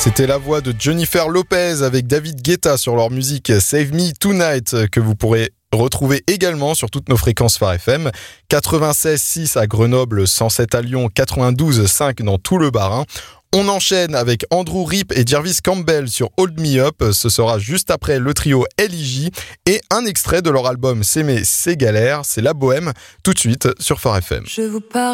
C'était la voix de Jennifer Lopez avec David Guetta sur leur musique Save Me Tonight que vous pourrez retrouver également sur toutes nos fréquences Phare FM. 96.6 à Grenoble, 107 à Lyon, 92.5 dans tout le Bas-Rhin. On enchaîne avec Andrew Rip et Jervis Campbell sur Hold Me Up. Ce sera juste après le trio L.I.J. et un extrait de leur album S'aimer, c'est galère. C'est La Bohème, tout de suite sur Phare FM. Je vous parle